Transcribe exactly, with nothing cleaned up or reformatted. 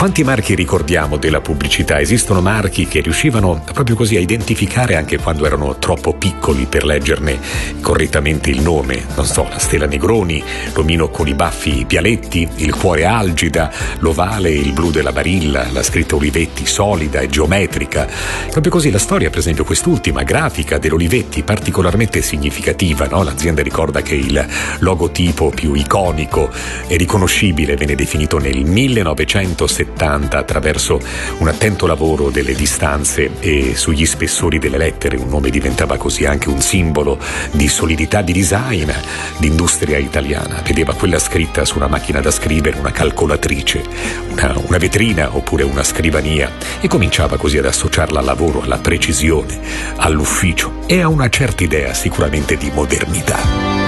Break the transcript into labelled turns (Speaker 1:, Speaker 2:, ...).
Speaker 1: Quanti marchi ricordiamo della pubblicità? Esistono marchi che riuscivano proprio così a identificare anche quando erano troppo piccoli per leggerne correttamente il nome. Non so, la Stella Negroni, l'omino con i baffi Pialetti, il cuore Algida, l'ovale, il blu della Barilla, la scritta Olivetti solida e geometrica. Proprio così la storia, per esempio quest'ultima grafica dell'Olivetti, particolarmente significativa, no? L'azienda ricorda che il logotipo più iconico e riconoscibile venne definito nel millenovecentosettanta attraverso un attento lavoro delle distanze e sugli spessori delle lettere. Un nome diventava così anche un simbolo di solidità di design, di industria italiana. Vedeva quella scritta su una macchina da scrivere, una calcolatrice, una, una vetrina oppure una scrivania, e cominciava così ad associarla al lavoro, alla precisione, all'ufficio e a una certa idea sicuramente di modernità.